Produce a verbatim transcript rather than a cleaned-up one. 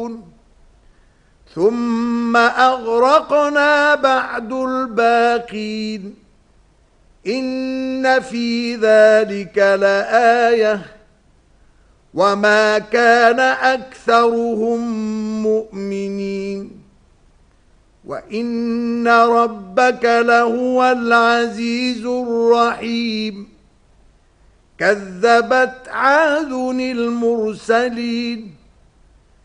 يعملون ثم أغرقنا بعد الباقين إن في ذلك لآية وما كان أكثرهم مؤمنين وإن ربك لهو العزيز الرحيم كذبت عاد المرسلين